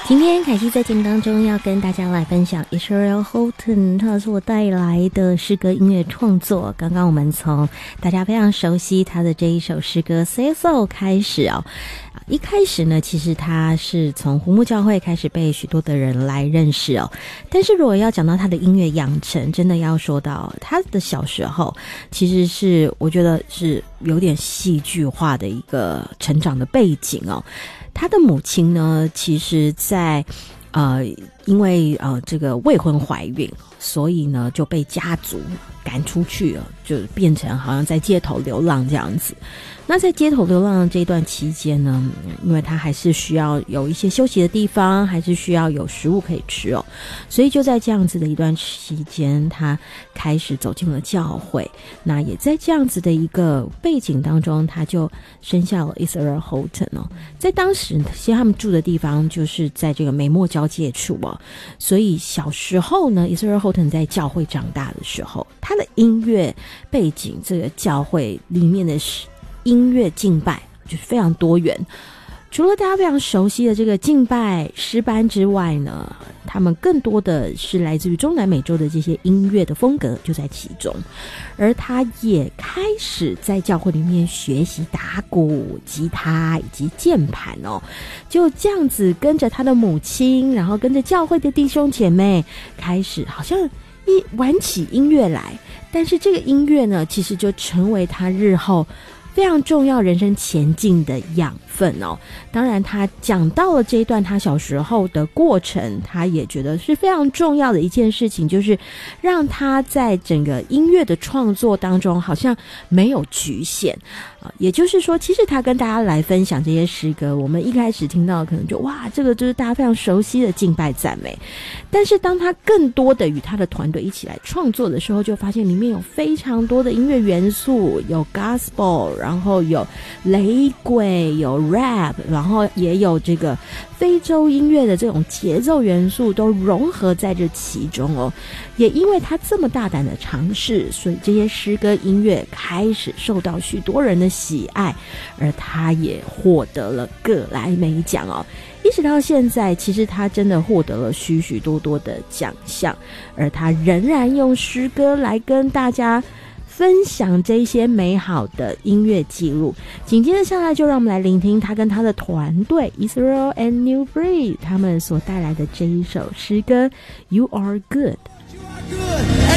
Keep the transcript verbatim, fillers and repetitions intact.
今天凯西在节目当中要跟大家来分享 Israel Houghton 他所带来的诗歌音乐创作。刚刚我们从大家非常熟悉他的这一首诗歌 Say So 开始哦。一开始呢，其实他是从胡木教会开始被许多的人来认识哦。但是如果要讲到他的音乐养成，真的要说到他的小时候，其实是我觉得是有点戏剧化的一个成长的背景哦。他的母亲呢，其实在呃因为呃这个未婚怀孕，所以呢就被家族赶出去了，就变成好像在街头流浪这样子。那在街头流浪的这一段期间呢，因为他还是需要有一些休息的地方，还是需要有食物可以吃哦，所以就在这样子的一段期间，他开始走进了教会。那也在这样子的一个背景当中，他就生下了 Israel Houghton 哦。在当时其实他们住的地方就是在这个美墨交界处哦，所以小时候呢 Israel Houghton 在教会长大的时候，他的音乐背景，这个教会里面的音乐敬拜就是非常多元。除了大家非常熟悉的这个敬拜诗班之外呢，他们更多的是来自于中南美洲的这些音乐的风格就在其中。而他也开始在教会里面学习打鼓、吉他以及键盘哦，就这样子跟着他的母亲，然后跟着教会的弟兄姐妹，开始好像一玩起音乐来。但是这个音乐呢，其实就成为他日后非常重要人生前进的养分哦。当然他讲到了这一段他小时候的过程，他也觉得是非常重要的一件事情，就是让他在整个音乐的创作当中好像没有局限啊。也就是说，其实他跟大家来分享这些诗歌，我们一开始听到可能就哇，这个就是大家非常熟悉的敬拜赞美。但是当他更多的与他的团队一起来创作的时候，就发现里面有非常多的音乐元素，有 gospel， 然后有雷鬼，有 rap， 然后也有这个非洲音乐的这种节奏元素都融合在这其中哦。也因为他这么大胆的尝试，所以这些诗歌音乐开始受到许多人的喜爱，而他也获得了葛莱美奖哦。一直到现在，其实他真的获得了许许多多的奖项，而他仍然用诗歌来跟大家分享这些美好的音乐记录。紧接着下来，就让我们来聆听他跟他的团队 Israel and New Breed 他们所带来的这一首诗歌 You Are Good。